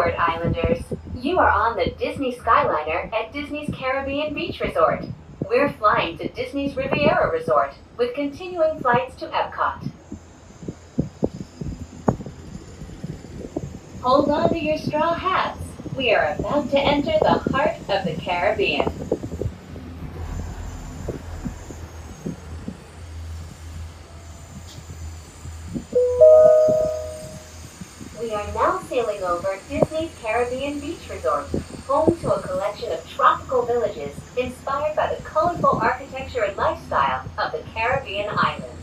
aboard, Islanders. You are on the Disney Skyliner at Disney's Caribbean Beach Resort. We're flying to Disney's Riviera Resort with continuing flights to Epcot. Hold on to your straw hats. We are about to enter the heart of the Caribbean. We are now sailing over Disney's Caribbean Beach Resort, home to a collection of tropical villages inspired by the colorful architecture and lifestyle of the Caribbean islands.